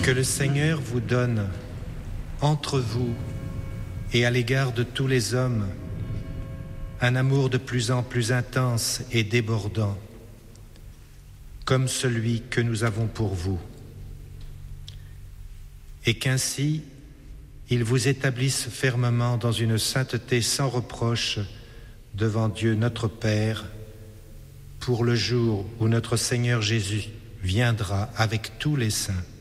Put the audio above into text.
Que le Seigneur vous donne entre vous et à l'égard de tous les hommes un amour de plus en plus intense et débordant, comme celui que nous avons pour vous. Et qu'ainsi, il vous établisse fermement dans une sainteté sans reproche devant Dieu notre Père, pour le jour où notre Seigneur Jésus viendra avec tous les saints.